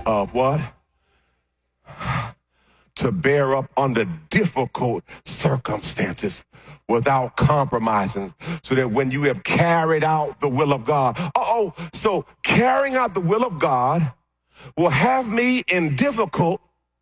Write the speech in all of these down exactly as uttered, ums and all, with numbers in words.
of what? To bear up under difficult circumstances without compromising, so that when you have carried out the will of God. Uh-oh, so carrying out the will of God will have me in difficult.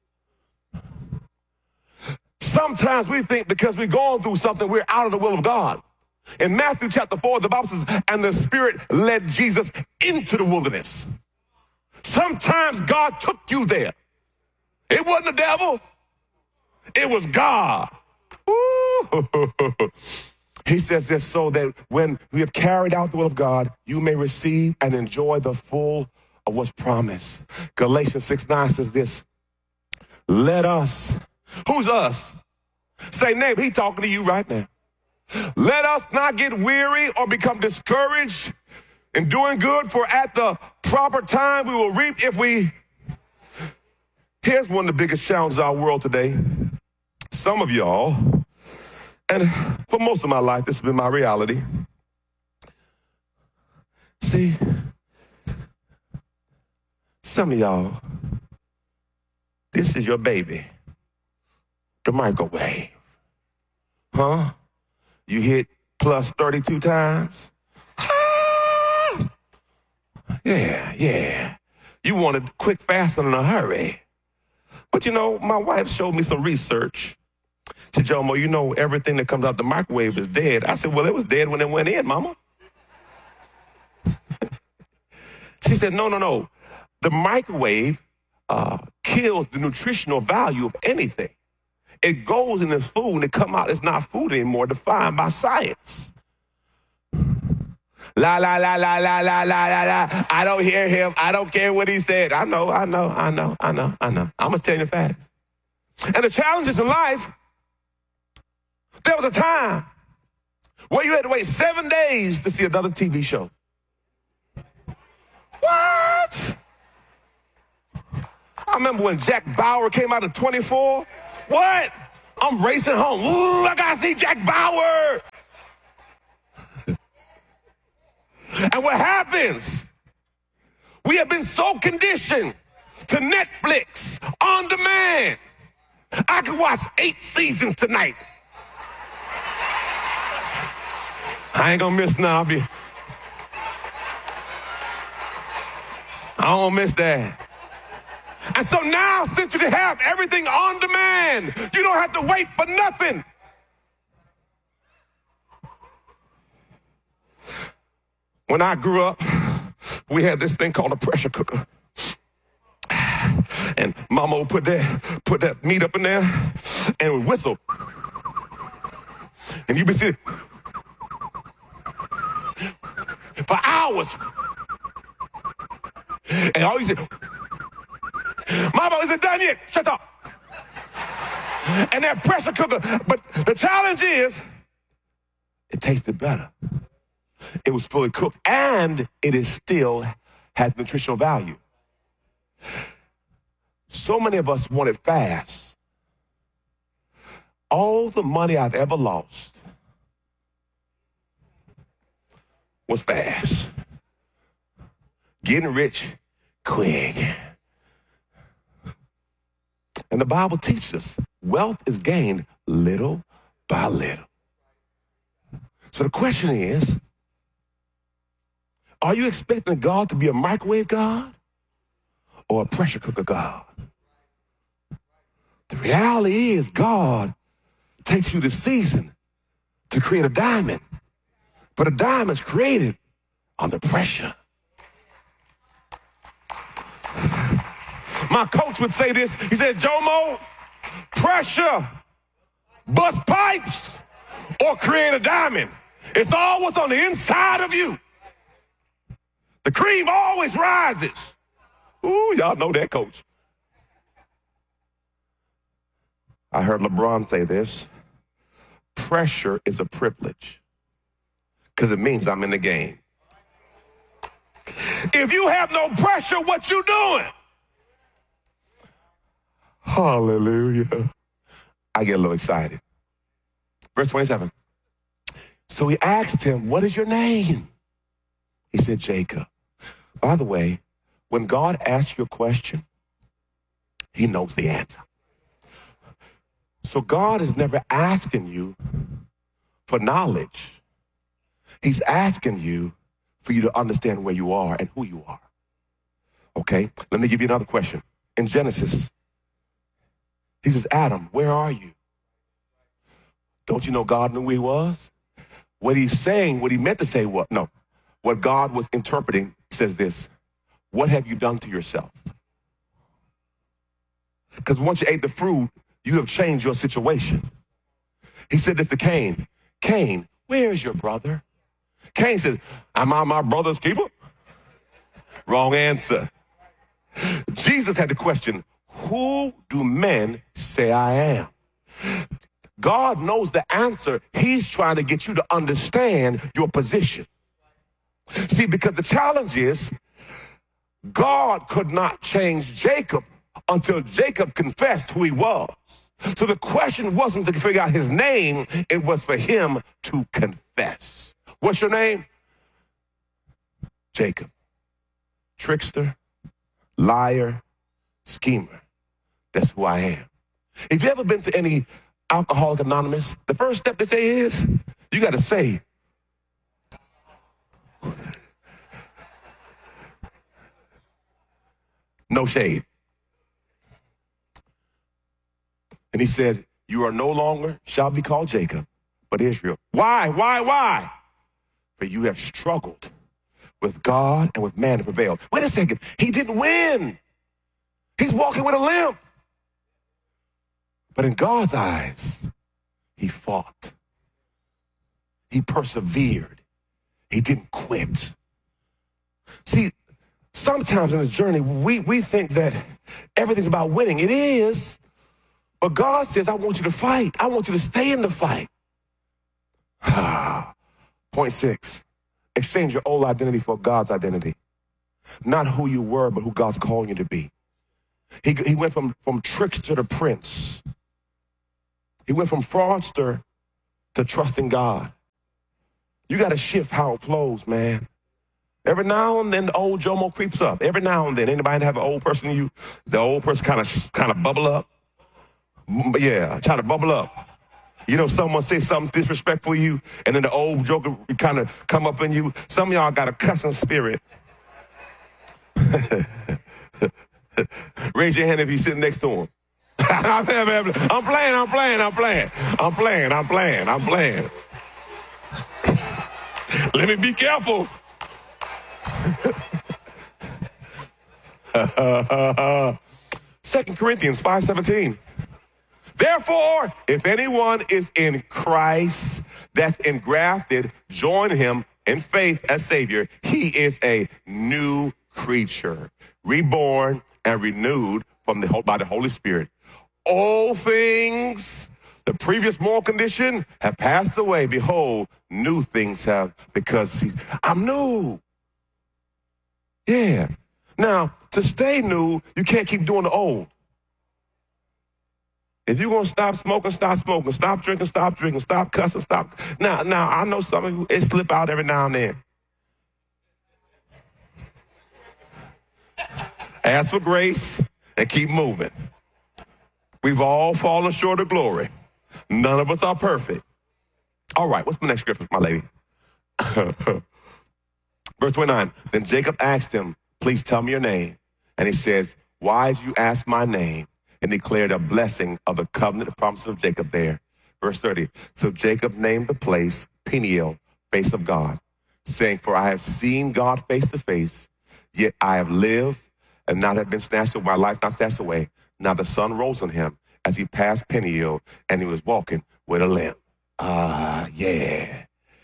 Sometimes we think because we're going through something, we're out of the will of God. In Matthew chapter four, the Bible says, and the Spirit led Jesus into the wilderness. Sometimes God took you there. It wasn't the devil. It was God. Ooh. He says this so that when we have carried out the will of God, you may receive and enjoy the full of what's promised. Galatians six nine says this, let us, who's us? Say, neighbor, he talking to you right now. Let us not get weary or become discouraged in doing good, for at the proper time we will reap if we... Here's one of the biggest challenges of our world today. Some of y'all, and for most of my life, this has been my reality. See, some of y'all, this is your baby, the microwave. Huh? You hit plus thirty-two times. Ah! Yeah, yeah. You want it quick, fast, and in a hurry. But you know, my wife showed me some research. She said, Jomo, you know everything that comes out the microwave is dead. I said, well, it was dead when it went in, mama. She said, no, no, no. The microwave uh, kills the nutritional value of anything. It goes in the food and it come out, it's not food anymore, defined by science. La, la, la, la, la, la, la, la, la. I don't hear him. I don't care what he said. I know, I know, I know, I know, I know. I'm going to tell you the facts. And the challenges in life, there was a time where you had to wait seven days to see another T V show. What? I remember when Jack Bauer came out in twenty-four. What? I'm racing home. Ooh, I got to see Jack Bauer. And what happens? We have been so conditioned to Netflix on demand. I could watch eight seasons tonight. I ain't gonna miss none. I'll be, I don't miss that. And so now, since you have everything on demand, you don't have to wait for nothing. When I grew up, we had this thing called a pressure cooker. And mama would put that, put that meat up in there and would whistle. And you'd be sitting for hours. And all you said, Mama, is it done yet? Shut up. And that pressure cooker, but the challenge is, it tasted better. It was fully cooked, and it is still has nutritional value. So many of us want it fast. All the money I've ever lost was fast. Getting rich quick. And the Bible teaches us wealth is gained little by little. So the question is, are you expecting God to be a microwave God or a pressure cooker God? The reality is God takes you to season to create a diamond, but a diamond is created under pressure. My coach would say this. He said, Jomo, pressure, bust pipes, or create a diamond. It's all what's on the inside of you. The cream always rises. Ooh, y'all know that, coach. I heard LeBron say this. Pressure is a privilege because it means I'm in the game. If you have no pressure, what you doing? Hallelujah. I get a little excited. Verse twenty-seven. So he asked him, what is your name? He said, Jacob. By the way, when God asks you a question, He knows the answer. So God is never asking you for knowledge. He's asking you for you to understand where you are and who you are. Okay, let me give you another question. In Genesis, he says, Adam, where are you? Don't you know God knew who he was? What he's saying, what he meant to say, what? No. What God was interpreting says this: what have you done to yourself? Because once you ate the fruit, you have changed your situation. He said this to Cain. Cain, where is your brother? Cain said, am I my brother's keeper? Wrong answer. Jesus had the question, who do men say I am? God knows the answer. He's trying to get you to understand your position. See, because the challenge is God could not change Jacob until Jacob confessed who he was. So the question wasn't to figure out his name. It was for him to confess. What's your name? Jacob. Trickster, liar, schemer. That's who I am. If you ever been to any Alcoholics Anonymous, the first step they say is, you got to say, no shade. And he said, you are no longer shall be called Jacob, but Israel. Why? Why? Why? For you have struggled with God and with man to prevail. Wait a second. He didn't win. He's walking with a limp. But in God's eyes, he fought. He persevered. He didn't quit. See, sometimes in this journey, we, we think that everything's about winning. It is. But God says, I want you to fight. I want you to stay in the fight. Point six, exchange your old identity for God's identity. Not who you were, but who God's calling you to be. He, he went from, from trickster to prince. He went from fraudster to trusting God. You got to shift how it flows, man. Every now and then the old Jomo creeps up. Every now and then. Anybody have an old person in you? The old person kind of kind of bubble up. Yeah, try to bubble up. You know, someone say something disrespectful to you, and then the old joker kind of come up in you. Some of y'all got a cussing spirit. Raise your hand if you're sitting next to him. I'm playing, I'm playing, I'm playing, I'm playing, I'm playing, I'm playing, I'm playing. Let me be careful. Second Corinthians five seventeen. Therefore, if anyone is in Christ, that's engrafted, join him in faith as Savior. He is a new creature, reborn and renewed from the by the Holy Spirit. All things, the previous moral condition, have passed away. Behold, new things have, because he's, I'm new. Yeah. Now, to stay new, you can't keep doing the old. If you're going to stop smoking, stop smoking. Stop drinking, stop drinking. Stop cussing, stop. Now, now I know some of you, it slip out every now and then. Ask for grace and keep moving. We've all fallen short of glory. None of us are perfect. All right, what's the next scripture, my lady? Verse twenty-nine, then Jacob asked him, please tell me your name. And he says, why did you ask my name? And declared a blessing of the covenant promise of Jacob there. Verse thirty, so Jacob named the place Peniel, face of God, saying, for I have seen God face to face, yet I have lived and not have been snatched away, my life not snatched away. Now the sun rose on him as he passed Peniel, and he was walking with a limp. Ah, uh, yeah.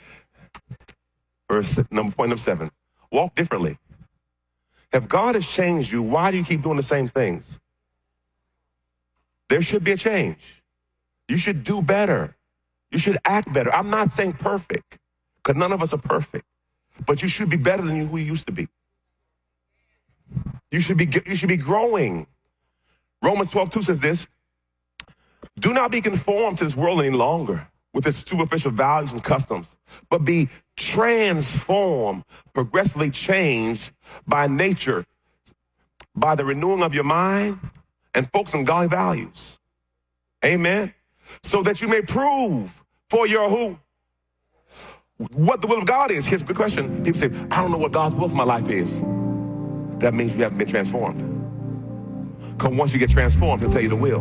Verse number, point number seven, walk differently. If God has changed you, why do you keep doing the same things? There should be a change. You should do better. You should act better. I'm not saying perfect, because none of us are perfect. But you should be better than you, who you used to be. You should be, you should be growing. Romans twelve two says this, do not be conformed to this world any longer with its superficial values and customs, but be transformed, progressively changed by nature, by the renewing of your mind, and focus on godly values. Amen. So that you may prove for your who? What the will of God is. Here's a good question. People say, I don't know what God's will for my life is. That means you haven't been transformed. Because once you get transformed, he'll tell you the will.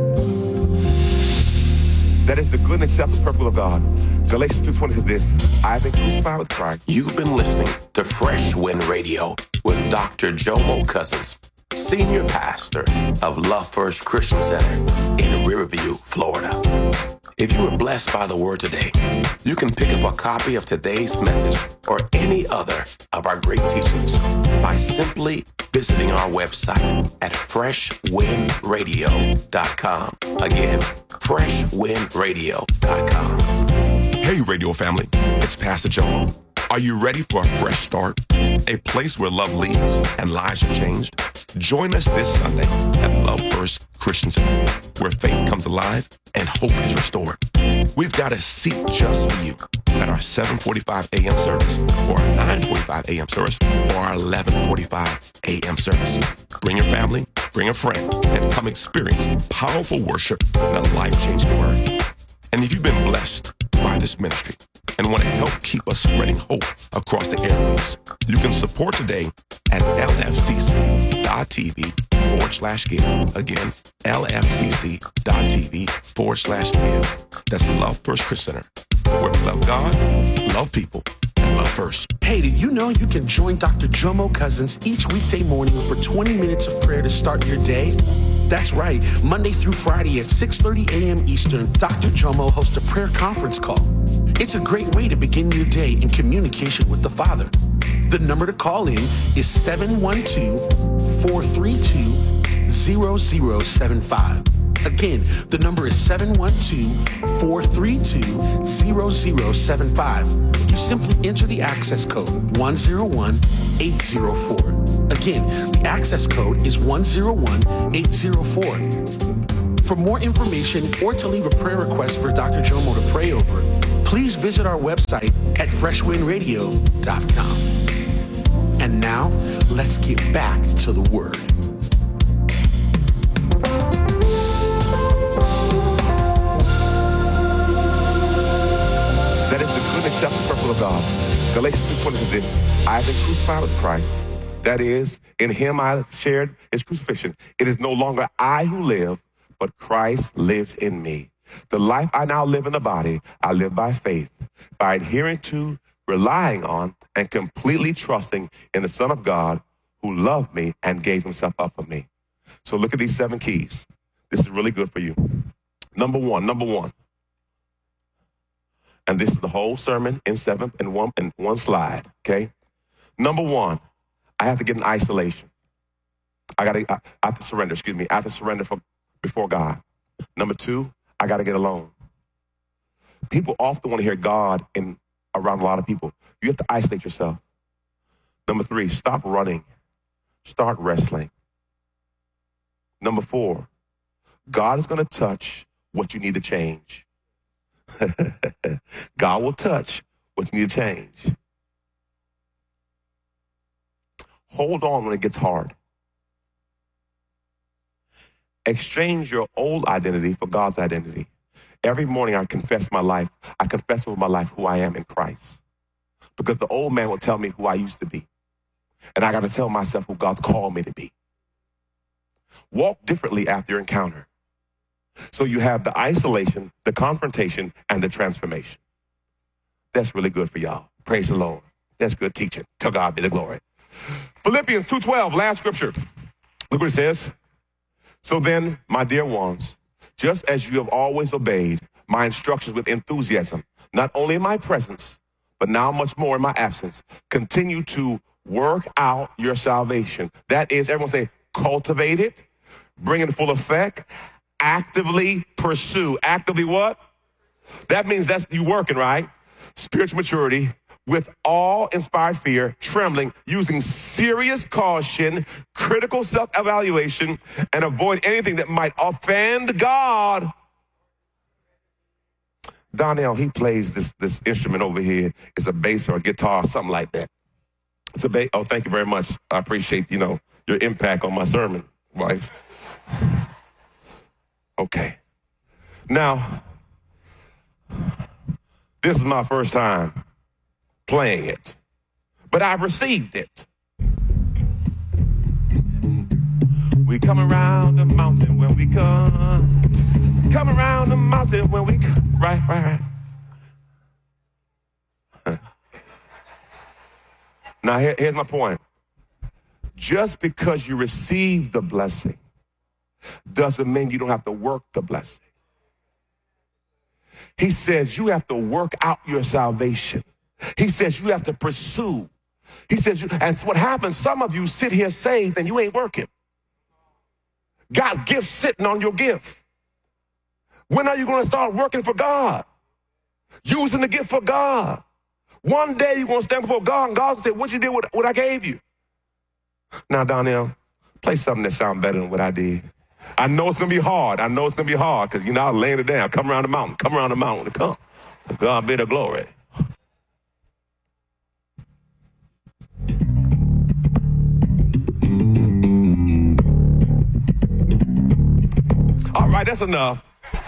That is the good and acceptable perfect will of God. Galatians two twenty says this, I have been crucified with Christ. You've been listening to Fresh Wind Radio with Doctor Jomo Cousins, Senior Pastor of Love First Christian Center in Riverview, Florida. If you were blessed by the word today, you can pick up a copy of today's message or any other of our great teachings by simply visiting our website at fresh wind radio dot com. Again, fresh wind radio dot com. Hey, radio family, it's Pastor Jomo. Are you ready for a fresh start? A place where love leads and lives are changed? Join us this Sunday at Love First Christian Center, where faith comes alive and hope is restored. We've got a seat just for you at our seven forty-five a.m. service, or our nine forty-five a.m. service, or our eleven forty-five a.m. service. Bring your family, bring a friend, and come experience powerful worship and a life-changing word. And if you've been blessed by this ministry and want to help keep us spreading hope across the airwaves, you can support today at lfcc.tv forward slash give. Again, lfcc.tv forward slash give. That's Love First Christian Center, where we love God, love people, and love first. Hey, did you know you can join Doctor Jomo Cousins each weekday morning for twenty minutes of prayer to start your day? That's right. Monday through Friday at six thirty a.m. Eastern, Doctor Jomo hosts a prayer conference call. It's a great way to begin your day in communication with the Father. The number to call in is seven one two, four three two, zero zero seven five. Again, the number is seven one two, four three two, zero zero seven five. You simply enter the access code one zero one eight zero four. Again, the access code is one zero one eight zero four. For more information or to leave a prayer request for Doctor Jomo to pray over, please visit our website at fresh wind radio dot com. And now, let's get back to the Word. That is the good and acceptable perfect will of God. Galatians two twenty says this, I have been crucified with Christ. That is, in him I have shared his crucifixion. It is no longer I who live, but Christ lives in me. The life I now live in the body, I live by faith, by adhering to, relying on, and completely trusting in the Son of God who loved me and gave himself up for me. So look at these seven keys. This is really good for you. Number one, number one. And this is the whole sermon in seven in one in one slide, okay? Number one, I have to get in isolation. I gotta I have to surrender, excuse me. I have to surrender for, before God. Number two, I gotta get alone. People often want to hear God in around a lot of people. You have to isolate yourself. Number three, stop running. Start wrestling. Number four, God is going to touch what you need to change. God will touch what you need to change. Hold on when it gets hard. Exchange your old identity for God's identity. Every morning I confess my life. I confess over my life who I am in Christ. Because the old man will tell me who I used to be. And I got to tell myself who God's called me to be. Walk differently after your encounter. So you have the isolation, the confrontation, and the transformation. That's really good for y'all. Praise the Lord. That's good teaching. To God be the glory. Philippians two twelve, last scripture. Look what it says. So then, my dear ones, just as you have always obeyed my instructions with enthusiasm, not only in my presence, but now much more in my absence, continue to work out your salvation. That is, everyone say, cultivate it, bring it to full effect, actively pursue. Actively what? That means that's you working, right? Spiritual maturity with all inspired fear, trembling, using serious caution, critical self-evaluation, and avoid anything that might offend God. Donnell, he plays this, this instrument over here. It's a bass or a guitar, something like that. It's a bass. Oh, thank you very much. I appreciate, you know, your impact on my sermon, wife. Okay. Now, this is my first time playing it, but I've received it. We come around the mountain when we come. Come around the mountain when we come. Right, right, right. Now, here, here's my point. Just because you receive the blessing doesn't mean you don't have to work the blessing. He says you have to work out your salvation. He says you have to pursue. He says, you, and what happens, some of you sit here saved and you ain't working. Got gifts sitting on your gift. When are you going to start working for God? Using the gift for God. One day you're going to stand before God and God will say, what you did with what I gave you? Now, Donnell, play something that sounds better than what I did. I know it's going to be hard. I know it's going to be hard because, you know, I was laying it down. Come around the mountain. Come around the mountain. Come. God be the glory. All right, that's enough.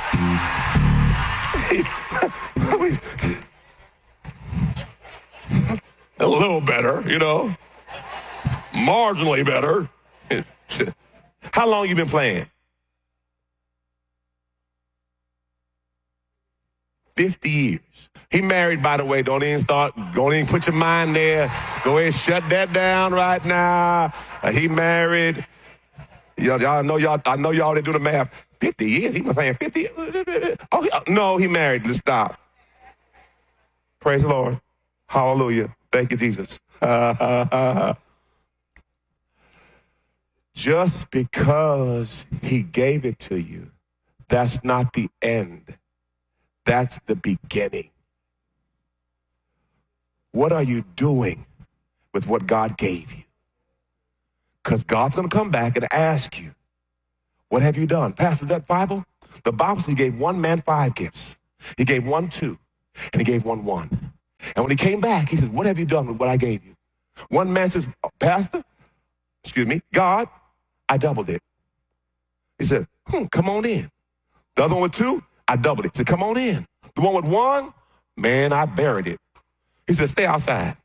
A little better, you know. Marginally better. How long you been playing? fifty years. He married, by the way. Don't even start. Don't even put your mind there. Go ahead and shut that down right now. Uh, he married. Y'all, y'all know y'all. I know y'all. They do the math. fifty years. He been playing fifty. Oh he, no, he married. Let's stop. Praise the Lord. Hallelujah. Thank you, Jesus. Just because he gave it to you, that's not the end. That's the beginning. What are you doing with what God gave you? Because God's going to come back and ask you, what have you done? Pastor, that Bible? The Bible says he gave one man five gifts. He gave one two, and he gave one one. And when he came back, he says, what have you done with what I gave you? One man says, Pastor, excuse me, God, I doubled it. He said, hmm, come on in. The other one with two, I doubled it. He said, come on in. The one with one, man, I buried it. He said, stay outside.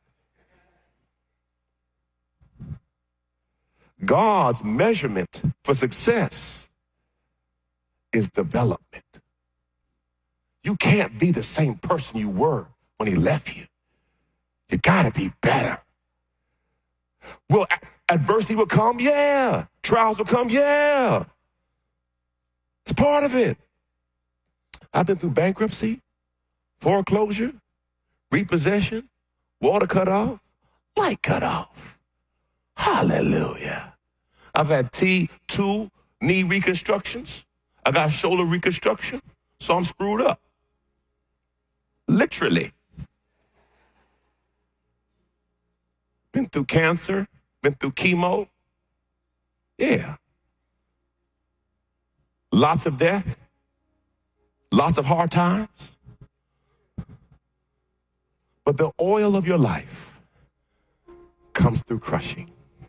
God's measurement for success is development. You can't be the same person you were when he left you. You gotta be better. Will adversity will come? Yeah. Trials will come? Yeah. It's part of it. I've been through bankruptcy, foreclosure, repossession, water cut off, light cut off. Hallelujah. I've had T two knee reconstructions. I got shoulder reconstruction, so I'm screwed up. Literally. Been through cancer, been through chemo. Yeah. Lots of death, lots of hard times. But the oil of your life comes through crushing.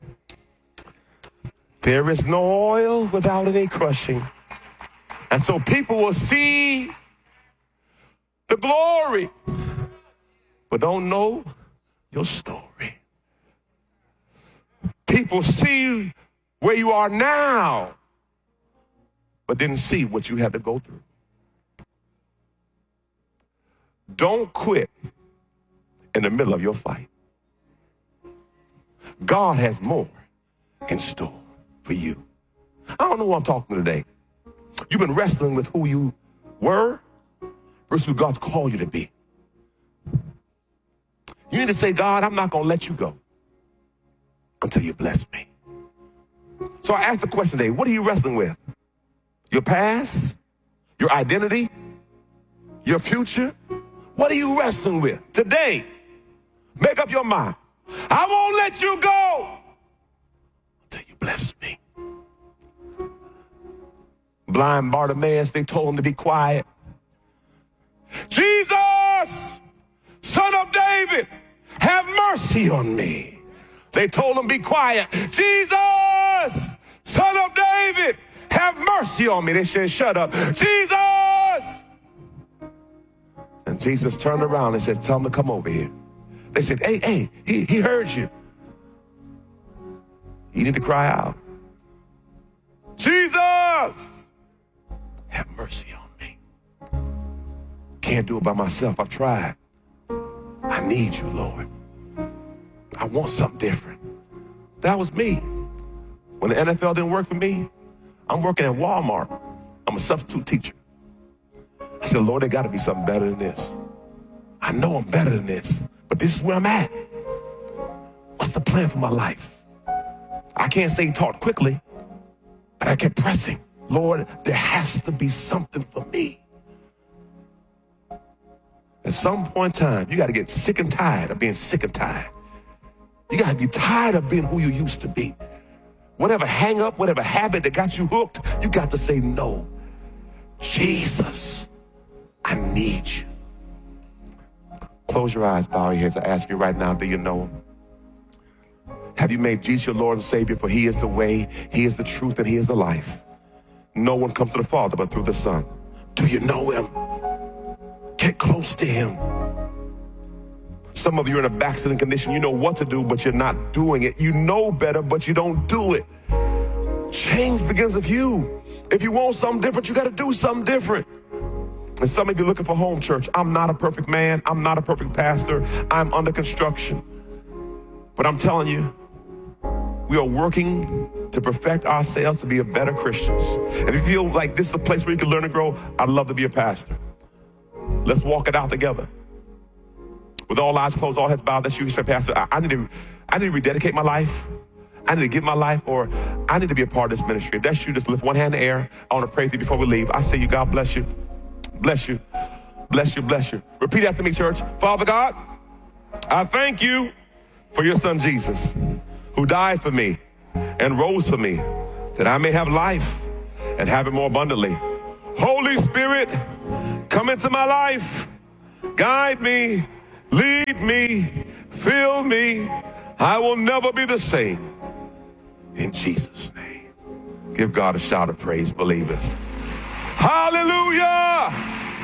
There is no oil without any crushing. And so people will see the glory, but don't know your story. People see where you are now, but didn't see what you had to go through. Don't quit in the middle of your fight. God has more in store for you. I don't know who I'm talking to today. You've been wrestling with who you were versus who God's called you to be. You need to say, God, I'm not going to let you go until you bless me. So I asked the question today, what are you wrestling with? Your past? Your identity? Your future? What are you wrestling with? Today, make up your mind. I won't let you go until you bless me. Blind Bartimaeus, they told him to be quiet. Jesus, Son of David, have mercy on me. They told him, be quiet. Jesus, Son of David, have mercy. mercy on me. They said, shut up. Jesus! And Jesus turned around and says, tell him to come over here. They said, hey, hey, he, he heard you. You need to cry out. Jesus! Have mercy on me. Can't do it by myself. I've tried. I need you, Lord. I want something different. That was me. When the N F L didn't work for me, I'm working at Walmart. I'm a substitute teacher. I said, Lord, there got to be something better than this. I know I'm better than this, but this is where I'm at. What's the plan for my life? I can't say he taught quickly, but I kept pressing. Lord, there has to be something for me. At some point in time, you got to get sick and tired of being sick and tired. You got to be tired of being who you used to be. Whatever hang up, whatever habit that got you hooked, you got to say no. Jesus, I need you. Close your eyes, bow your heads. I ask you right now, do you know him? Have you made Jesus your Lord and Savior? For he is the way, he is the truth, and he is the life. No one comes to the Father but through the Son. Do you know him? Get close to him. Some of you are in a backslidden condition. You know what to do, but you're not doing it. You know better, but you don't do it. Change begins with you. If you want something different, you got to do something different. And some of you looking for home church. I'm not a perfect man. I'm not a perfect pastor. I'm under construction. But I'm telling you, we are working to perfect ourselves to be a better Christians. And if you feel like this is a place where you can learn and grow, I'd love to be a pastor. Let's walk it out together. With all eyes closed, all heads bowed, that's you. You say, Pastor, I, I need to, I need to rededicate my life. I need to give my life, or I need to be a part of this ministry. If that's you, just lift one hand in the air. I want to pray with you before we leave. I say you, God bless you. Bless you. Bless you, bless you. Repeat after me, church. Father God, I thank you for your son Jesus, who died for me and rose for me, that I may have life and have it more abundantly. Holy Spirit, come into my life. Guide me. Lead me, fill me. I will never be the same. In Jesus' name. Give God a shout of praise, believers. Hallelujah!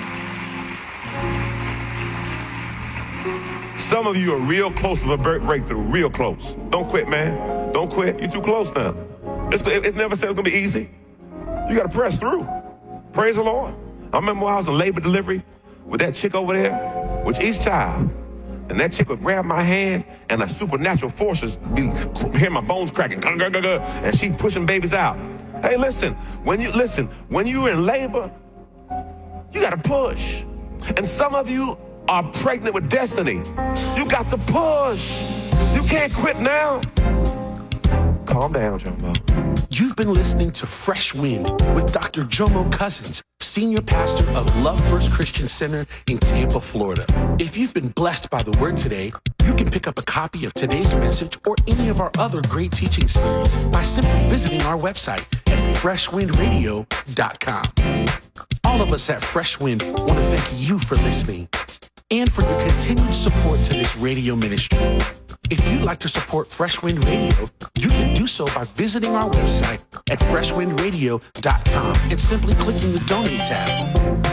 Some of you are real close to a breakthrough, real close. Don't quit, man. Don't quit. You're too close now. It's, it never said it's going to be easy. You got to press through. Praise the Lord. I remember when I was in labor delivery with that chick over there, with each child. And that chick would grab my hand, and the supernatural forces be hear my bones cracking, and she pushing babies out. Hey, listen, when you listen, when you're in labor, you got to push. And some of you are pregnant with destiny. You got to push. You can't quit now. Calm down, Jomo. You've been listening to Fresh Wind with Doctor Jomo Cousins, Senior Pastor of Love First Christian Center in Tampa, Florida. If you've been blessed by the word today, you can pick up a copy of today's message or any of our other great teaching series by simply visiting our website at fresh wind radio dot com. All of us at Fresh Wind want to thank you for listening and for your continued support to this radio ministry. If you'd like to support Fresh Wind Radio, you can do so by visiting our website at fresh wind radio dot com and simply clicking the Donate tab.